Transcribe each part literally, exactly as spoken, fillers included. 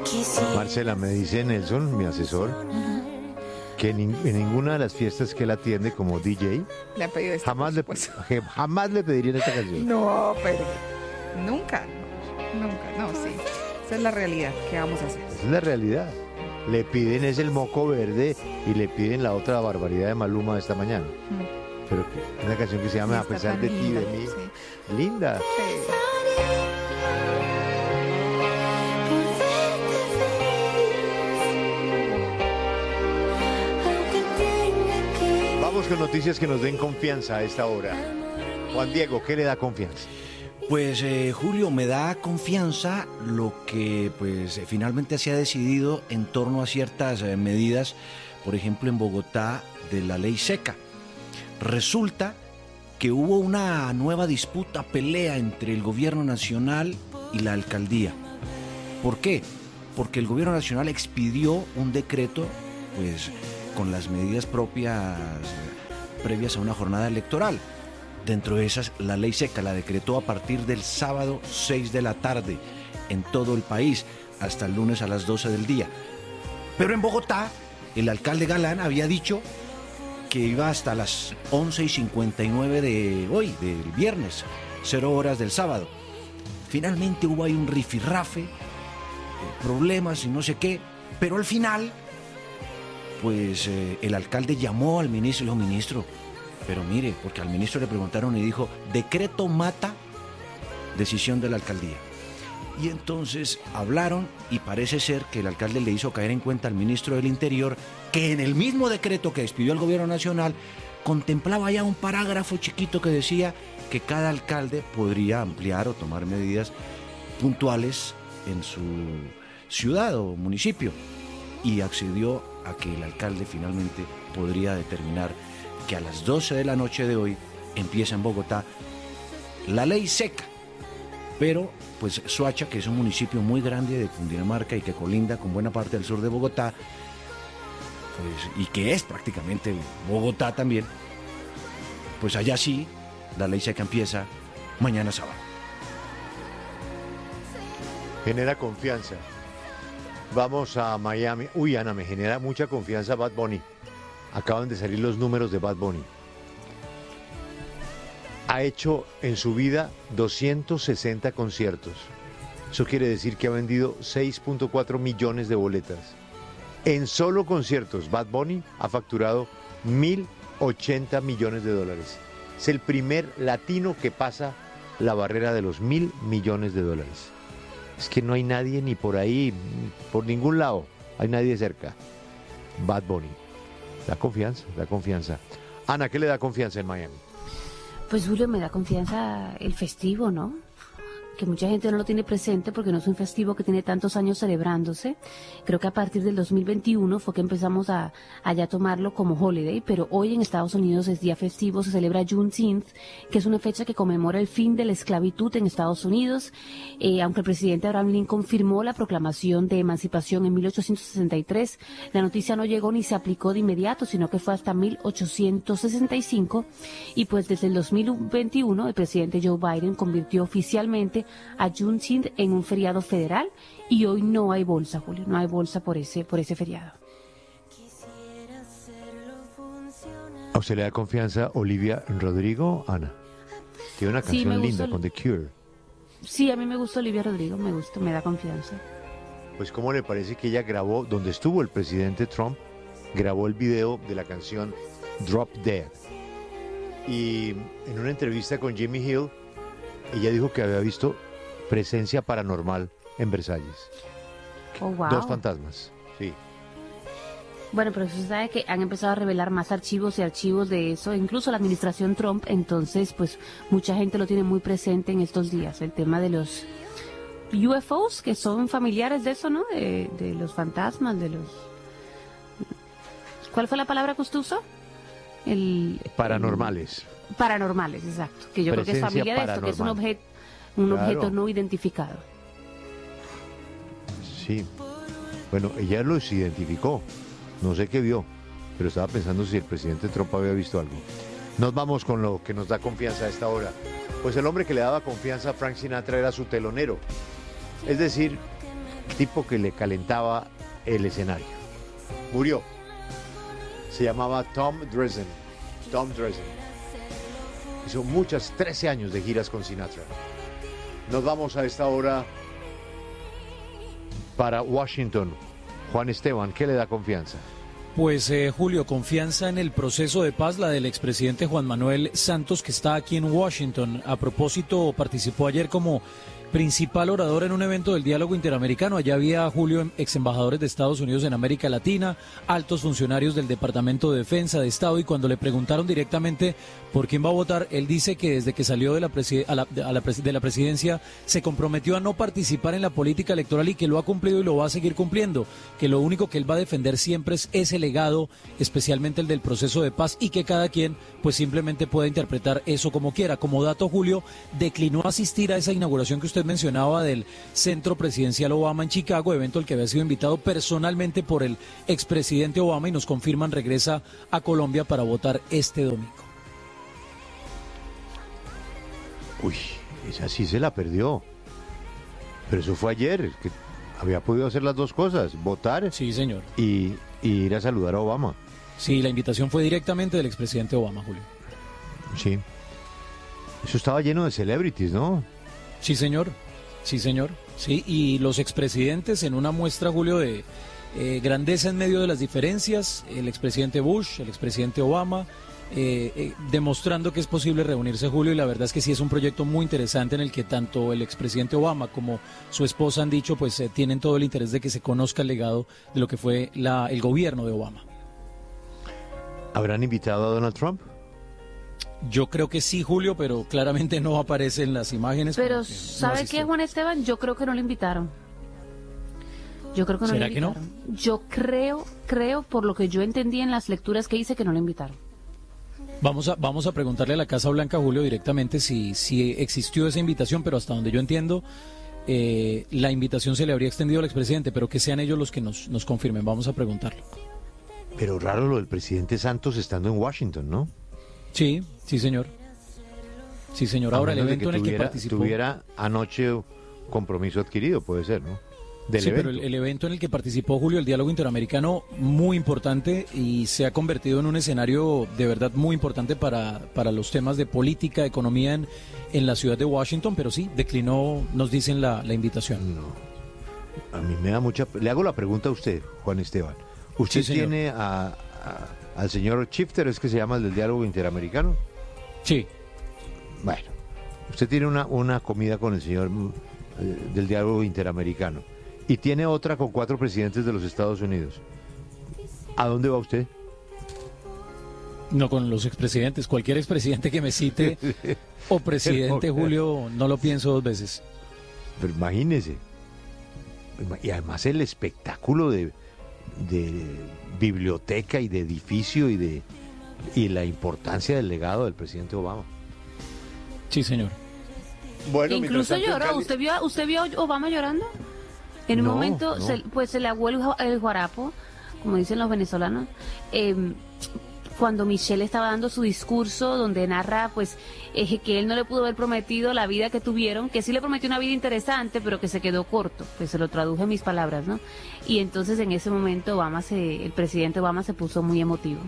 Marcela, me dice Nelson, mi asesor, uh-huh, que en, en ninguna de las fiestas que él atiende como D J, le ha pedido esta, jamás, le, jamás le pedirían esta canción. No, pero nunca, nunca, no, sí. Esa es la realidad. ¿Qué vamos a hacer? Esa es la realidad. Le piden es el moco verde y le piden la otra barbaridad de Maluma de esta mañana. Mm. Pero que, una canción que se llama A pesar de ti, de mí. Sí. Linda. Sí. Vamos con noticias que nos den confianza a esta hora. Juan Diego, ¿qué le da confianza? Pues eh, Julio, me da confianza lo que pues eh, finalmente se ha decidido en torno a ciertas eh, medidas, por ejemplo en Bogotá, de la ley seca. Resulta que hubo una nueva disputa, pelea entre el gobierno nacional y la alcaldía. ¿Por qué? Porque el gobierno nacional expidió un decreto pues con las medidas propias previas a una jornada electoral. Dentro de esas, la ley seca la decretó a partir del sábado seis de la tarde en todo el país, hasta el lunes a las doce del día. Pero en Bogotá, el alcalde Galán había dicho que iba hasta las once y cincuenta y nueve de hoy, del viernes, cero horas del sábado. Finalmente hubo ahí un rifirrafe, eh, problemas y no sé qué, pero al final, pues eh, el alcalde llamó al ministro y dijo: ministro, pero mire, porque al ministro le preguntaron y dijo: decreto mata, decisión de la alcaldía. Y entonces hablaron y parece ser que el alcalde le hizo caer en cuenta al ministro del Interior que en el mismo decreto que expidió el gobierno nacional contemplaba ya un parágrafo chiquito que decía que cada alcalde podría ampliar o tomar medidas puntuales en su ciudad o municipio. Y accedió a que el alcalde finalmente podría determinar que a las doce de la noche de hoy empieza en Bogotá la ley seca. Pero pues Soacha, que es un municipio muy grande de Cundinamarca y que colinda con buena parte del sur de Bogotá, pues, y que es prácticamente Bogotá también, pues allá sí, la ley seca empieza mañana sábado. Genera confianza. Vamos a Miami. Uy, Ana, me genera mucha confianza Bad Bunny. Acaban de salir los números de Bad Bunny. Ha hecho en su vida doscientos sesenta conciertos. Eso quiere decir que ha vendido seis punto cuatro millones de boletas. En solo conciertos, Bad Bunny ha facturado mil ochenta millones de dólares. Es el primer latino que pasa la barrera de los mil millones de dólares. Es que no hay nadie ni por ahí, por ningún lado, hay nadie cerca. Bad Bunny. Da confianza, da confianza. Ana, ¿qué le da confianza en Miami? Pues Julio, me da confianza el festivo, ¿no? Que mucha gente no lo tiene presente porque no es un festivo que tiene tantos años celebrándose. Creo que a partir del dos mil veintiuno fue que empezamos a, a ya tomarlo como holiday, pero hoy en Estados Unidos es día festivo, se celebra Juneteenth, que es una fecha que conmemora el fin de la esclavitud en Estados Unidos. Eh, aunque el presidente Abraham Lincoln firmó la proclamación de emancipación en mil ochocientos sesenta y tres, la noticia no llegó ni se aplicó de inmediato, sino que fue hasta mil ochocientos sesenta y cinco, y pues desde el dos mil veintiuno el presidente Joe Biden convirtió oficialmente a Juneteenth en un feriado federal y hoy no hay bolsa, Julio, no hay bolsa por ese por ese feriado. ¿A usted le da confianza Olivia Rodrigo, Ana? Tiene una canción sí, linda gusta, con The Cure. Sí, a mí me gusta Olivia Rodrigo, me gusta, me da confianza. Pues ¿cómo le parece que ella grabó, donde estuvo el presidente Trump, grabó el video de la canción Drop Dead? Y en una entrevista con Jimmy Hill, ella dijo que había visto presencia paranormal en Versalles. Oh, wow. Dos fantasmas, sí. Bueno, pero usted sabe que han empezado a revelar más archivos y archivos de eso, incluso la administración Trump, entonces pues mucha gente lo tiene muy presente en estos días, el tema de los U F Os, que son familiares de eso, ¿no? De, de los fantasmas, de los... ¿Cuál fue la palabra que usted usó? El, Paranormales. El... Paranormales, exacto. Que yo Presencia creo que es familia paranormal. de esto, que es un, objeto, un Claro. objeto no identificado. Sí. Bueno, ella los identificó. No sé qué vio, pero estaba pensando si el presidente Trump había visto algo. Nos vamos con lo que nos da confianza a esta hora. Pues el hombre que le daba confianza a Frank Sinatra era su telonero. Es decir, tipo que le calentaba el escenario. Murió. Se llamaba Tom Dresden. Tom Dresden. Hizo muchas, trece años de giras con Sinatra. Nos vamos a esta hora para Washington. Juan Esteban, ¿qué le da confianza? Pues eh, Julio, confianza en el proceso de paz, la del expresidente Juan Manuel Santos, que está aquí en Washington. A propósito, participó ayer como principal orador en un evento del diálogo interamericano. Allá había, Julio, ex embajadores de Estados Unidos en América Latina, altos funcionarios del Departamento de Defensa de Estado, y cuando le preguntaron directamente por quién va a votar, él dice que desde que salió de la, preside- a la, a la pres- de la presidencia se comprometió a no participar en la política electoral y que lo ha cumplido y lo va a seguir cumpliendo, que lo único que él va a defender siempre es ese legado, especialmente el del proceso de paz, y que cada quien pues simplemente puede interpretar eso como quiera. Como dato, Julio, declinó asistir a esa inauguración que usted mencionaba del Centro Presidencial Obama en Chicago, evento al que había sido invitado personalmente por el expresidente Obama, y nos confirman regresa a Colombia para votar este domingo. Uy, esa sí se la perdió. Pero eso fue ayer, que había podido hacer las dos cosas, votar Sí, señor. y, y ir a saludar a Obama. Sí, la invitación fue directamente del expresidente Obama, Julio. Sí. Eso estaba lleno de celebrities, ¿no? Sí, señor. Sí, señor. Sí, y los expresidentes en una muestra, Julio, de eh, grandeza en medio de las diferencias, el expresidente Bush, el expresidente Obama, eh, eh, demostrando que es posible reunirse, Julio, y la verdad es que sí es un proyecto muy interesante en el que tanto el expresidente Obama como su esposa han dicho, pues eh, tienen todo el interés de que se conozca el legado de lo que fue la, el gobierno de Obama. ¿Habrán invitado a Donald Trump? Yo creo que sí, Julio, pero claramente no aparece en las imágenes. Pero, porque no ¿sabe asistió. qué, Juan Esteban? Yo creo que no lo invitaron. Yo creo que no ¿Será lo que no? invitaron. Yo creo, creo, por lo que yo entendí en las lecturas que hice, que no lo invitaron. Vamos a, vamos a preguntarle a la Casa Blanca, Julio, directamente si, si existió esa invitación, pero hasta donde yo entiendo, eh, la invitación se le habría extendido al expresidente, pero que sean ellos los que nos, nos confirmen. Vamos a preguntarlo. Pero raro lo del presidente Santos estando en Washington, ¿no? Sí, sí, señor. Sí, señor. A Ahora, el menos de evento en el que tuviera, participó... tuviera anoche compromiso adquirido, puede ser, ¿no? Del Sí, evento. pero el, el evento en el que participó, Julio, el diálogo interamericano, muy importante, y se ha convertido en un escenario de verdad muy importante para, para los temas de política, economía en, en la ciudad de Washington, pero sí, declinó, nos dicen, la, la invitación. No. A mí me da mucha... Le hago la pregunta a usted, Juan Esteban. ¿Usted Sí, señor. tiene a, a- al señor Shifter, es que se llama el del diálogo interamericano? Sí, Bueno, usted tiene una, una comida con el señor mm, eh, del diálogo interamericano y tiene otra con cuatro presidentes de los Estados Unidos. ¿A dónde va usted? no con los expresidentes, cualquier expresidente que me cite o presidente, Julio, no lo pienso dos veces. Pero imagínese. Y además el espectáculo de, de biblioteca y de edificio y de y la importancia del legado del presidente Obama. Sí, señor. Bueno, Incluso lloró. ¿Usted vio, ¿Usted vio a Obama llorando? En un No, momento, no. se- pues se le aguó el, ju- el guarapo, como dicen los venezolanos, eh, cuando Michelle estaba dando su discurso donde narra pues eh, que él no le pudo haber prometido la vida que tuvieron, que sí le prometió una vida interesante, pero que se quedó corto, pues se lo traduje en mis palabras, ¿no? Y entonces en ese momento Obama se, el presidente Obama se puso muy emotivo.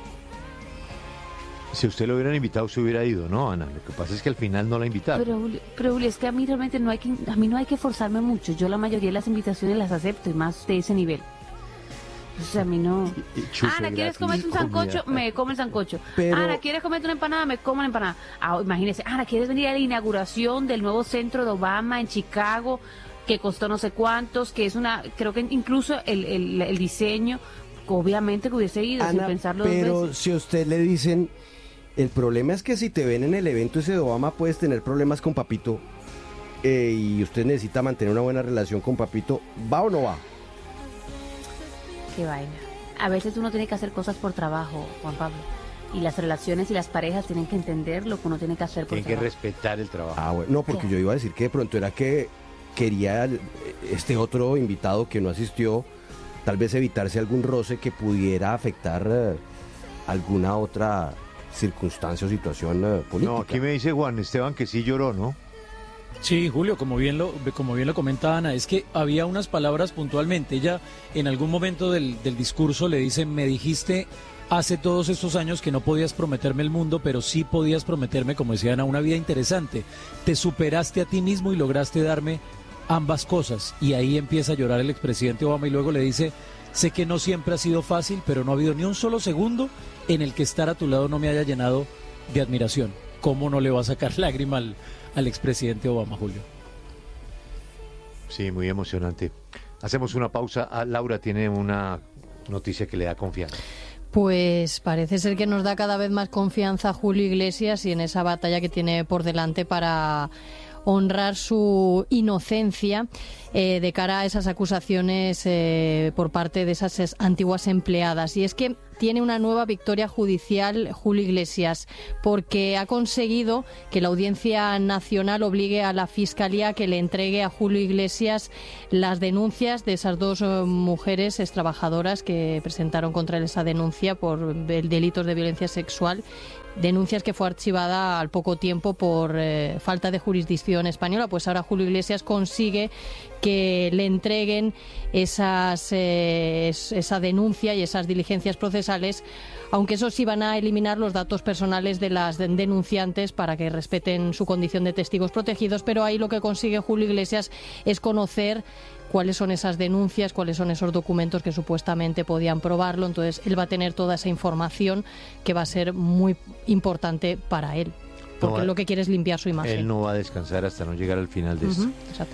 Si usted lo hubieran invitado, se hubiera ido, ¿no, Ana? Lo que pasa es que al final no la invitaron. Pero, Julio, pero Julio, es que a mí realmente no hay que, a mí no hay que forzarme mucho. Yo la mayoría de las invitaciones las acepto, y más de ese nivel. O sea, a mí no. Y- y chuzo Ana, ¿quieres gratis, comerte un comida. sancocho? Me como el sancocho. Pero- Ana, ¿quieres comerte una empanada? Me como la empanada. Ah, imagínese, Ana, ¿quieres venir a la inauguración del nuevo centro de Obama en Chicago, que costó no sé cuántos, que es una, creo que incluso el, el, el diseño, obviamente que hubiese ido sin Ana, pensarlo dos pero veces. si a usted le dicen, el problema es que si te ven en el evento ese de Obama puedes tener problemas con Papito eh, y usted necesita mantener una buena relación con Papito, ¿va o no va? Qué vaina. A veces uno tiene que hacer cosas por trabajo, Juan Pablo. Y las relaciones y las parejas tienen que entender lo que uno tiene que hacer por Tienen que trabajo. respetar el trabajo. Ah, bueno, no, porque Claro. yo iba a decir que de pronto era que quería el- este otro invitado que no asistió, tal vez evitarse algún roce que pudiera afectar eh, alguna otra circunstancia o situación eh, política. No, aquí me dice Juan Esteban que sí lloró, ¿no? Sí, Julio, como bien lo como bien lo comenta Ana, es que había unas palabras puntualmente. Ella en algún momento del, del discurso le dice, me dijiste hace todos estos años que no podías prometerme el mundo, pero sí podías prometerme, como decía Ana, una vida interesante. Te superaste a ti mismo y lograste darme ambas cosas. Y ahí empieza a llorar el expresidente Obama y luego le dice, sé que no siempre ha sido fácil, pero no ha habido ni un solo segundo en el que estar a tu lado no me haya llenado de admiración. ¿Cómo no le va a sacar lágrima al, al expresidente Obama, Julio? Sí, muy emocionante. Hacemos una pausa. Ah, Laura tiene una noticia que le da confianza. Pues parece ser que nos da cada vez más confianza Julio Iglesias y en esa batalla que tiene por delante para honrar su inocencia eh, de cara a esas acusaciones eh, por parte de esas antiguas empleadas. Y es que tiene una nueva victoria judicial Julio Iglesias, porque ha conseguido que la Audiencia Nacional obligue a la Fiscalía a que le entregue a Julio Iglesias las denuncias de esas dos uh, mujeres extrabajadoras que presentaron contra él esa denuncia por delitos de violencia sexual. Denuncias que fue archivada al poco tiempo por eh, falta de jurisdicción española. Pues ahora Julio Iglesias consigue que le entreguen esas, eh, esa denuncia y esas diligencias procesales, aunque eso sí van a eliminar los datos personales de las denunciantes para que respeten su condición de testigos protegidos, pero ahí lo que consigue Julio Iglesias es conocer cuáles son esas denuncias, cuáles son esos documentos que supuestamente podían probarlo. Entonces él va a tener toda esa información que va a ser muy importante para él, porque No va, lo que quiere es limpiar su imagen. Él no va a descansar hasta no llegar al final de uh-huh, esto. exactamente.